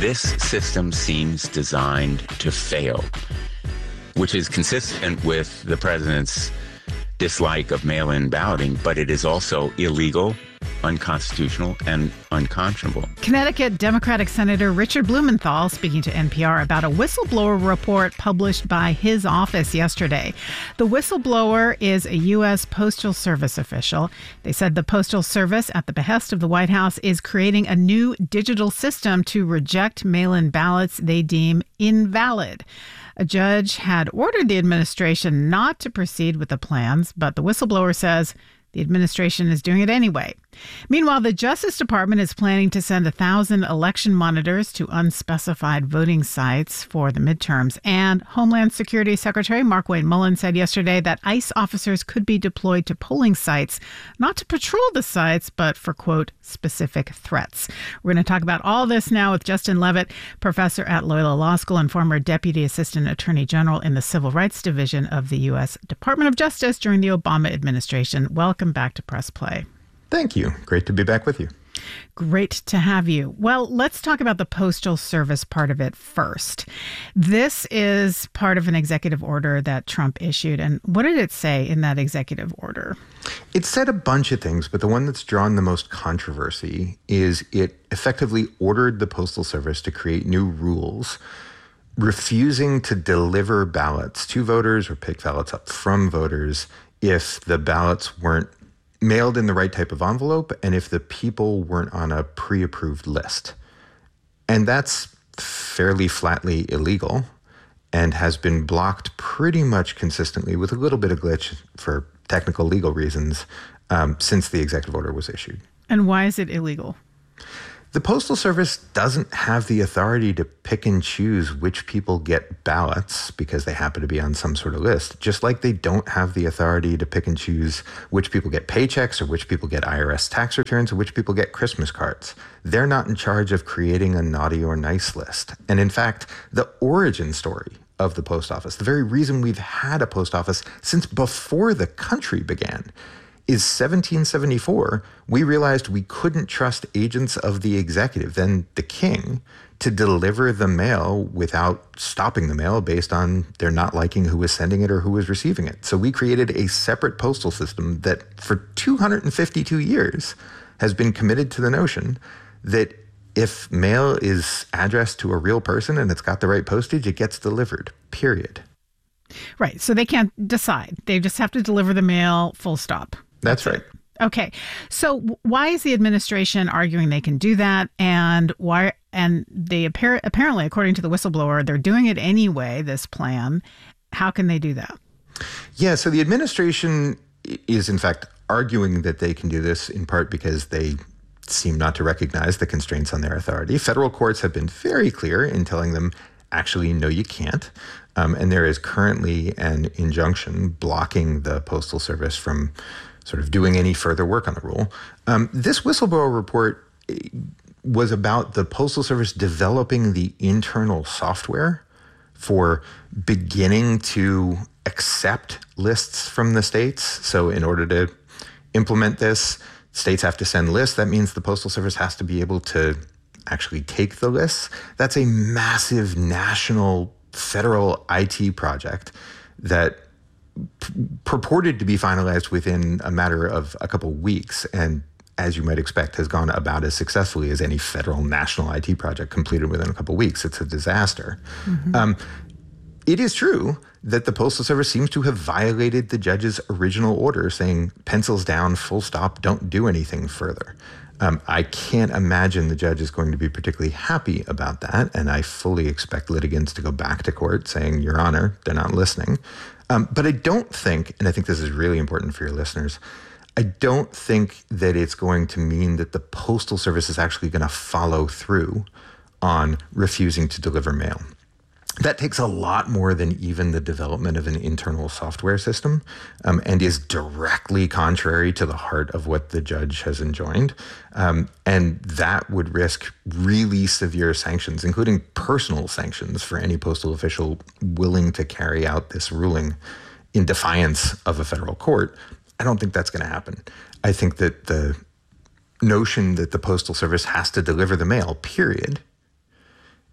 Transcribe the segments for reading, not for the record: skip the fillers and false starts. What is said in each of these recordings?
this system seems designed to fail, which is consistent with the president's dislike of mail-in balloting, but it is also illegal, unconstitutional, and unconscionable. Connecticut Democratic Senator Richard Blumenthal speaking to NPR about a whistleblower report published by his office yesterday. The whistleblower is a U.S. Postal Service official. They said the Postal Service, at the behest of the White House, is creating a new digital system to reject mail-in ballots they deem invalid. A judge had ordered the administration not to proceed with the plans, but the whistleblower says the administration is doing it anyway. Meanwhile, the Justice Department is planning to send 1,000 election monitors to unspecified voting sites for the midterms. And Homeland Security Secretary Markwayne Mullin said yesterday that ICE officers could be deployed to polling sites, not to patrol the sites, but for, quote, specific threats. We're going to talk about all this now with Justin Levitt, professor at Loyola Law School and former Deputy Assistant Attorney General in the Civil Rights Division of the U.S. Department of Justice during the Obama administration. Welcome back to Press Play. Thank you. Great to be back with you. Great to have you. Well, let's talk about the Postal Service part of it first. This is part of an executive order that Trump issued. And what did it say in that executive order? It said a bunch of things, but the one that's drawn the most controversy is it effectively ordered the Postal Service to create new rules refusing to deliver ballots to voters or pick ballots up from voters if the ballots weren't mailed in the right type of envelope and if the people weren't on a pre-approved list. And that's fairly flatly illegal and has been blocked pretty much consistently with a little bit of glitch for technical legal reasons since the executive order was issued. And why is it illegal? The Postal Service doesn't have the authority to pick and choose which people get ballots because they happen to be on some sort of list, just like they don't have the authority to pick and choose which people get paychecks or which people get IRS tax returns or which people get Christmas cards. They're not in charge of creating a naughty or nice list. And in fact, the origin story of the post office, the very reason we've had a post office since before the country began, is 1774, we realized we couldn't trust agents of the executive, then the king, to deliver the mail without stopping the mail based on their not liking who was sending it or who was receiving it. So we created a separate postal system that for 252 years has been committed to the notion that if mail is addressed to a real person and it's got the right postage, it gets delivered, period. Right. So they can't decide. They just have to deliver the mail, full stop. That's right. Okay. So why is the administration arguing they can do that? And why? And they apparently, according to the whistleblower, they're doing it anyway, this plan. How can they do that? Yeah. So the administration is, in fact, arguing that they can do this in part because they seem not to recognize the constraints on their authority. Federal courts have been very clear in telling them, actually, no, you can't. And there is currently an injunction blocking the Postal Service from sort of doing any further work on the rule. This whistleblower report was about the Postal Service developing the internal software for beginning to accept lists from the states. So in order to implement this, states have to send lists. That means the Postal Service has to be able to actually take the lists. That's a massive national federal IT project that purported to be finalized within a matter of a couple weeks, and as you might expect, has gone about as successfully as any federal national IT project completed within a couple weeks. It's a disaster. Mm-hmm. It is true that the Postal Service seems to have violated the judge's original order saying, pencils down, full stop, don't do anything further. I can't imagine the judge is going to be particularly happy about that, and I fully expect litigants to go back to court saying, Your Honor, they're not listening. But I don't think, and I think this is really important for your listeners, I don't think that it's going to mean that the Postal Service is actually going to follow through on refusing to deliver mail. That takes a lot more than even the development of an internal software system, and is directly contrary to the heart of what the judge has enjoined. And that would risk really severe sanctions, including personal sanctions for any postal official willing to carry out this ruling in defiance of a federal court. I don't think that's going to happen. I think that the notion that the Postal Service has to deliver the mail, period,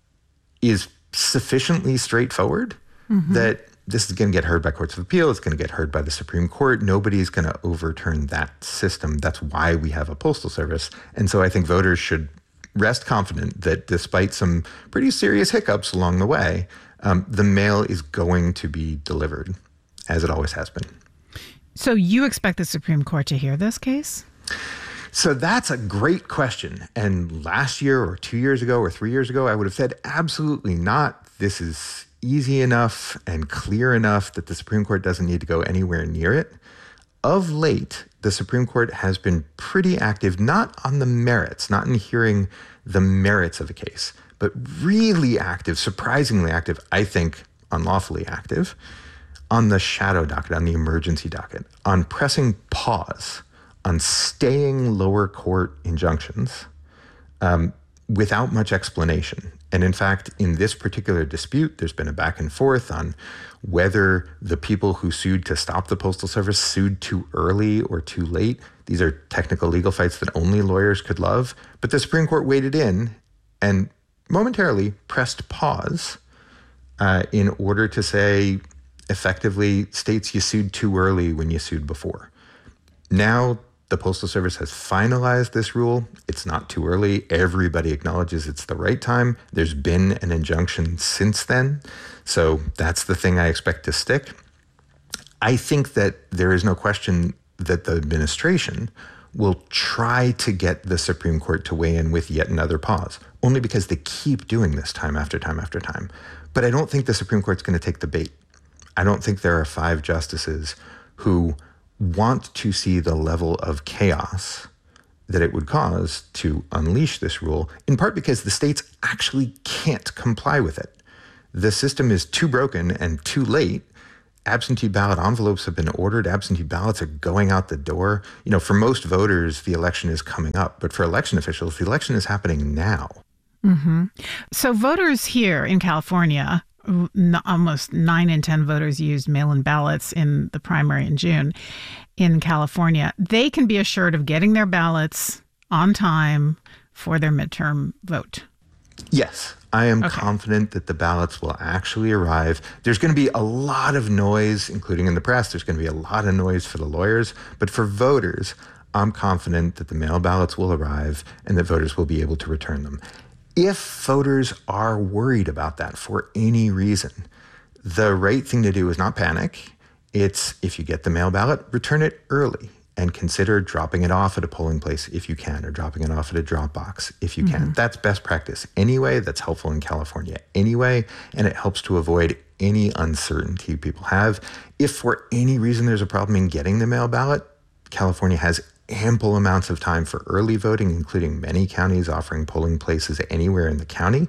is sufficiently straightforward that this is going to get heard by courts of appeal. It's going to get heard by the Supreme Court. Nobody's going to overturn that system. That's why we have a postal service. And so I think voters should rest confident that despite some pretty serious hiccups along the way, the mail is going to be delivered, as it always has been. So you expect the Supreme Court to hear this case? So that's a great question. And last year or 2 years ago or 3 years ago, I would have said absolutely not. This is easy enough and clear enough that the Supreme Court doesn't need to go anywhere near it. Of late, the Supreme Court has been pretty active, not on the merits, not in hearing the merits of a case, but really active, surprisingly active, I think unlawfully active, on the shadow docket, on the emergency docket, on pressing pause, on staying lower court injunctions without much explanation. And in fact, in this particular dispute, there's been a back and forth on whether the people who sued to stop the Postal Service sued too early or too late. These are technical legal fights that only lawyers could love. But the Supreme Court waded in and momentarily pressed pause in order to say, effectively, states, you sued too early when you sued before. Now, the Postal Service has finalized this rule. It's not too early. Everybody acknowledges it's the right time. There's been an injunction since then. So that's the thing I expect to stick. I think that there is no question that the administration will try to get the Supreme Court to weigh in with yet another pause, only because they keep doing this time after time after time. But I don't think the Supreme Court's going to take the bait. I don't think there are 5 justices who want to see the level of chaos that it would cause to unleash this rule, in part because the states actually can't comply with it. The system is too broken and too late. Absentee ballot envelopes have been ordered. Absentee ballots are going out the door. You know, for most voters, the election is coming up. But for election officials, the election is happening now. Mm-hmm. So voters here in California, almost 9 in 10 voters used mail-in ballots in the primary in June in California. They can be assured of getting their ballots on time for their midterm vote. Yes, I am confident that the ballots will actually arrive. There's going to be a lot of noise, including in the press. There's going to be a lot of noise for the lawyers. But for voters, I'm confident that the mail ballots will arrive and that voters will be able to return them. If voters are worried about that for any reason, the right thing to do is not panic. It's, if you get the mail ballot, return it early and consider dropping it off at a polling place if you can, or dropping it off at a drop box if you can. That's best practice anyway. That's helpful in California anyway, and it helps to avoid any uncertainty people have. If for any reason there's a problem in getting the mail ballot, California has ample amounts of time for early voting, including many counties offering polling places anywhere in the county.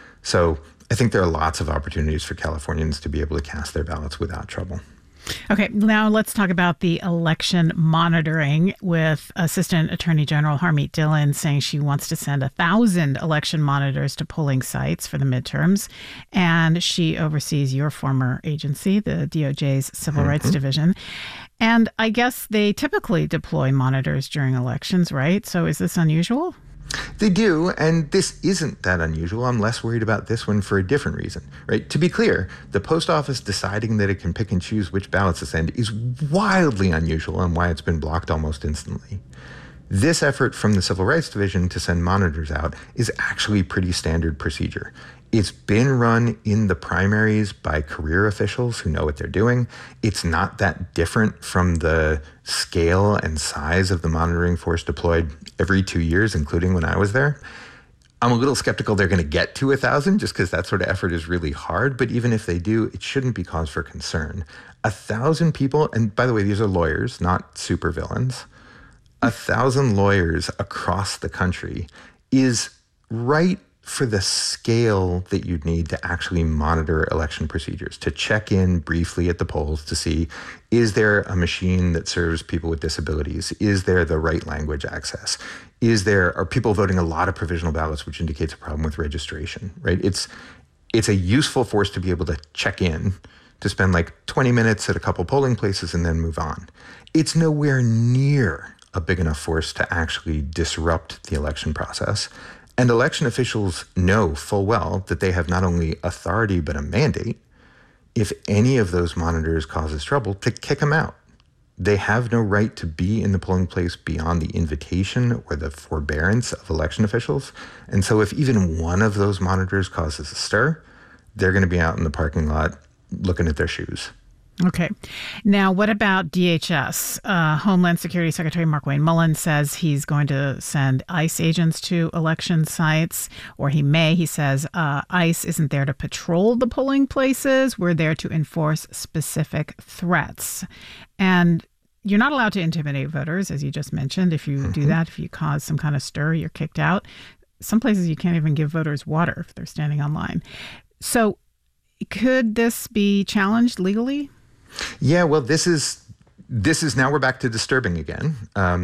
So I think there are lots of opportunities for Californians to be able to cast their ballots without trouble. Okay, now let's talk about the election monitoring, with Assistant Attorney General Harmeet Dillon saying she wants to send 1,000 election monitors to polling sites for the midterms. And she oversees your former agency, the DOJ's Civil Rights Division. And I guess they typically deploy monitors during elections, right? So is this unusual? They do, and this isn't that unusual. I'm less worried about this one for a different reason, right? To be clear, the post office deciding that it can pick and choose which ballots to send is wildly unusual, and why it's been blocked almost instantly. This effort from the Civil Rights Division to send monitors out is actually pretty standard procedure. It's been run in the primaries by career officials who know what they're doing. It's not that different from the scale and size of the monitoring force deployed every 2 years, including when I was there. I'm a little skeptical they're going to get to 1,000 just because that sort of effort is really hard. But even if they do, it shouldn't be cause for concern. 1,000 people, and by the way, these are lawyers, not supervillains. 1,000 lawyers across the country is right for the scale that you'd need to actually monitor election procedures, to check in briefly at the polls to see, is there a machine that serves people with disabilities? Is there the right language access? Are people voting a lot of provisional ballots, which indicates a problem with registration, right? It's a useful force to be able to check in, to spend like 20 minutes at a couple polling places and then move on. It's nowhere near a big enough force to actually disrupt the election process. And election officials know full well that they have not only authority but a mandate, if any of those monitors causes trouble, to kick them out. They have no right to be in the polling place beyond the invitation or the forbearance of election officials. And so if even one of those monitors causes a stir, they're going to be out in the parking lot looking at their shoes. Okay. Now, what about DHS? Homeland Security Secretary Markwayne Mullin says he's going to send ICE agents to election sites, or he says ICE isn't there to patrol the polling places. We're there to enforce specific threats. And you're not allowed to intimidate voters, as you just mentioned. If you do that, if you cause some kind of stir, you're kicked out. Some places you can't even give voters water if they're standing on line. So could this be challenged legally? Yeah, well, this is now we're back to disturbing again.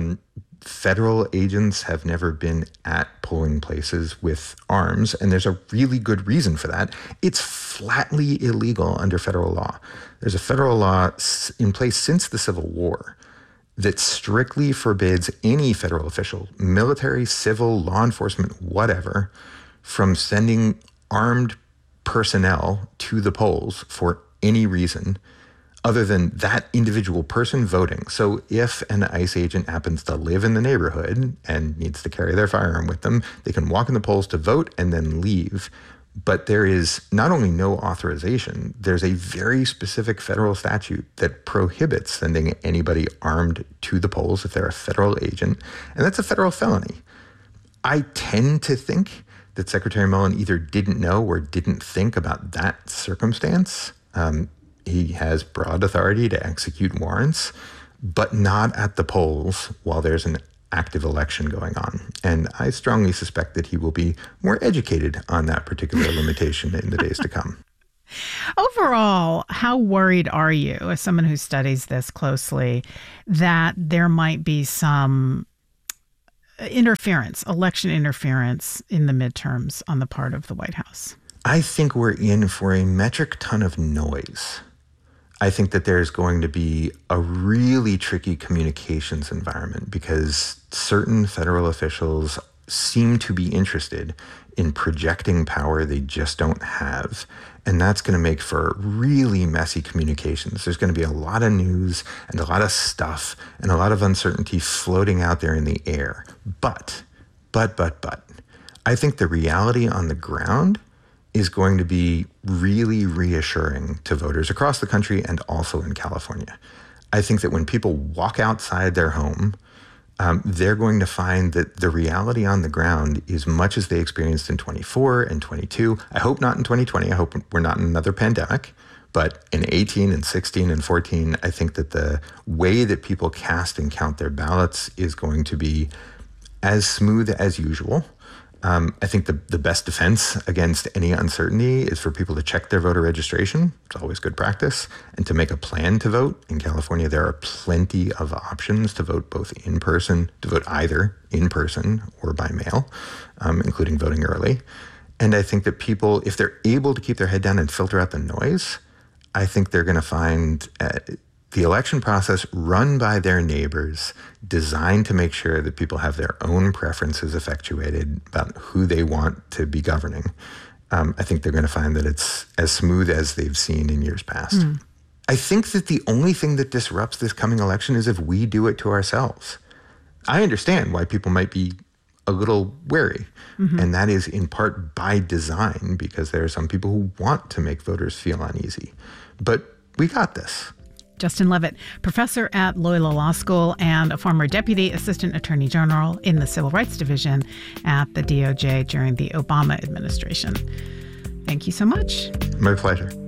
Federal agents have never been at polling places with arms, and there's a really good reason for that. It's flatly illegal under federal law. There's a federal law in place since the Civil War that strictly forbids any federal official, military, civil, law enforcement, whatever, from sending armed personnel to the polls for any reason other than that individual person voting. So if an ICE agent happens to live in the neighborhood and needs to carry their firearm with them, they can walk in the polls to vote and then leave. But there is not only no authorization, there's a very specific federal statute that prohibits sending anybody armed to the polls if they're a federal agent, and that's a federal felony. I tend to think that Secretary Mullin either didn't know or didn't think about that circumstance. He has broad authority to execute warrants, but not at the polls while there's an active election going on. And I strongly suspect that he will be more educated on that particular limitation in the days to come. Overall, how worried are you, as someone who studies this closely, that there might be some election interference in the midterms on the part of the White House? I think we're in for a metric ton of noise. I think that there's going to be a really tricky communications environment because certain federal officials seem to be interested in projecting power they just don't have. And that's going to make for really messy communications. There's going to be a lot of news and a lot of stuff and a lot of uncertainty floating out there in the air. But, I think the reality on the ground is going to be really reassuring to voters across the country and also in California. I think that when people walk outside their home, they're going to find that the reality on the ground is much as they experienced in 24 and 22. I hope not in 2020. I hope we're not in another pandemic. But in 18 and 16 and 14, I think that the way that people cast and count their ballots is going to be as smooth as usual. I think the best defense against any uncertainty is for people to check their voter registration. It's always good practice. And to make a plan to vote. In California, there are plenty of options to vote both in person, to vote either in person or by mail, including voting early. And I think that people, if they're able to keep their head down and filter out the noise, I think they're going to find the election process run by their neighbors, designed to make sure that people have their own preferences effectuated about who they want to be governing. I think they're going to find that it's as smooth as they've seen in years past. I think that the only thing that disrupts this coming election is if we do it to ourselves. I understand why people might be a little wary, and that is in part by design, because there are some people who want to make voters feel uneasy. But we got this. Justin Levitt, professor at Loyola Law School and a former deputy assistant attorney general in the Civil Rights Division at the DOJ during the Obama administration. Thank you so much. My pleasure.